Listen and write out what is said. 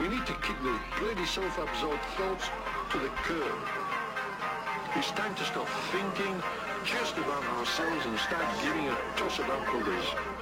We need to kick the bloody self-absorbed thoughts to the curb. It's time to stop thinking just about ourselves and start giving a toss about others.